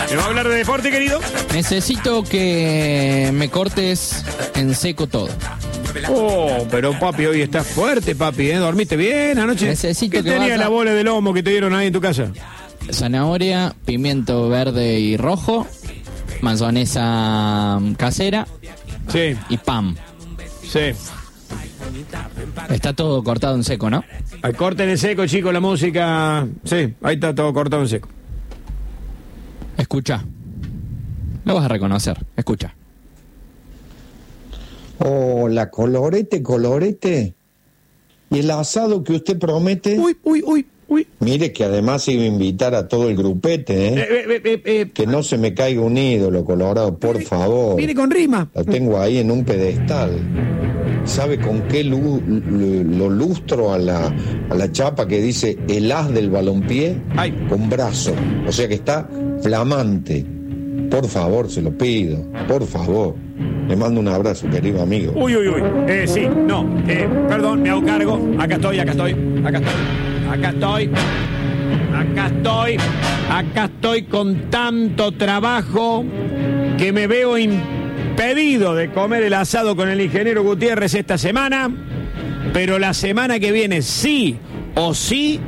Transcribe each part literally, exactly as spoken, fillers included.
¿Me va a hablar de deporte, querido? Necesito que me cortes en seco todo. Oh, pero papi, hoy estás fuerte, papi, ¿eh? ¿Dormiste bien anoche? Necesito ¿Qué que tenía vaya- la bola de lomo que te dieron ahí en tu casa? Zanahoria, pimiento verde y rojo, mayonesa casera Sí, y pan. sí. Está todo cortado en seco, ¿no? Ay, corten en seco, chicos, la música. Sí, ahí está todo cortado en seco. Escucha. Lo vas a reconocer. Escucha. Hola, colorete, colorete. ¿Y el asado que usted promete? Uy, uy, uy, uy. Mire que además iba a invitar a todo el grupete, ¿eh? Eh, eh, eh, eh, Que no se me caiga un ídolo, Colorado, por favor. Viene con rima. Lo tengo ahí en un pedestal. ¿Sabe con qué lu- lu- lo lustro a la, a la chapa que dice el as del balompié? Ay. Con brazo. O sea que está flamante. Por favor, se lo pido. Por favor. Le mando un abrazo, querido amigo. Uy, uy, uy. Eh, sí, no. Eh, perdón, me hago cargo. Acá estoy, acá estoy. Acá estoy. Acá estoy. Acá estoy. Acá estoy con tanto trabajo que me veo impedido de comer el asado con el ingeniero Gutiérrez esta semana. Pero la semana que viene, sí o sí,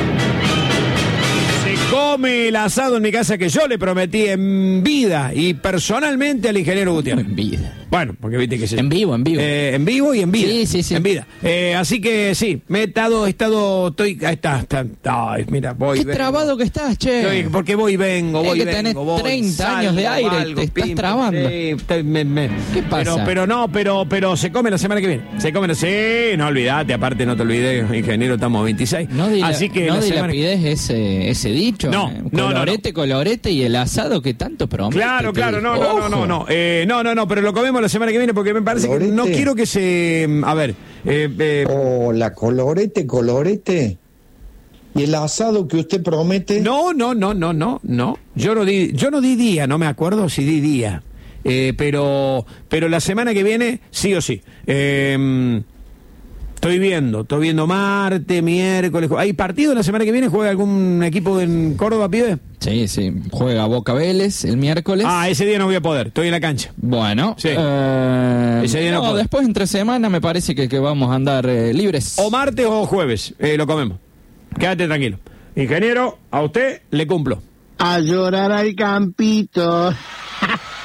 se come el asado en mi casa que yo le prometí en vida y personalmente al ingeniero Gutiérrez. En vida. Bueno, porque viste que se... En vivo, en vivo. Eh, en vivo y en vida. Sí, sí, sí. En vida. Eh, así que sí, me he estado, he estado, estoy, ahí está, está, ay, mira, voy. Qué vengo. trabado que estás, che. Estoy- porque voy y vengo, Es voy y que vengo, tenés voy, treinta años de salgo, aire y te estás trabando. Sí, estoy- me- me- ¿Qué pasa? Pero, pero no, pero, pero se come la semana que viene. Se come, sí, no olvidate, aparte no te olvides, ingeniero, estamos veintiséis. No dila- así que no la semana- dilapides ese, ese dicho. No, eh. no, no, colorete, colorete y el asado que tanto promete. Claro, te claro, digo. no, no, no, Ojo. no, no, eh, no, no, no, pero lo comemos la semana que viene porque me parece que Colorete. no quiero que se, a ver, eh, eh, Hola, colorete, colorete. ¿Y el asado que usted promete? no, no, no, no, no, no, yo no di, yo no di día, no me acuerdo si di día, eh, pero, pero la semana que viene sí o sí. Eh, Estoy viendo, estoy viendo martes, miércoles. ¿Hay partido la semana que viene? ¿Juega algún equipo en Córdoba, pibe? Sí, sí. Juega Boca Vélez el miércoles. Ah, ese día no voy a poder, estoy en la cancha. Bueno, Sí. eh, Ese día no no, puedo. después entre semana me parece que, que vamos a andar eh, libres. O martes o jueves, eh, lo comemos. Quédate tranquilo. Ingeniero, a usted le cumplo. A llorar al campito.